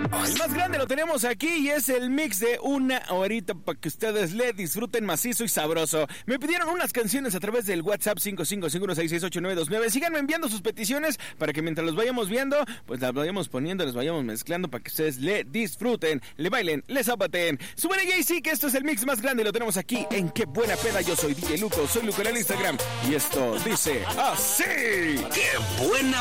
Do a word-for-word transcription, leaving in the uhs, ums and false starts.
El más grande lo tenemos aquí y es el mix de una horita para que ustedes le disfruten macizo y sabroso. Me pidieron unas canciones a través del WhatsApp cinco cinco cinco uno seis seis ocho nueve dos nueve. Síganme enviando sus peticiones para que mientras los vayamos viendo, pues las vayamos poniendo, las vayamos mezclando para que ustedes le disfruten, le bailen, le zapateen. Súbele Jay-Z, que esto es el mix más grande y lo tenemos aquí en Qué Buena Peda. Yo soy D J Luco, soy Luco en el Instagram y esto dice así. ¡Qué buena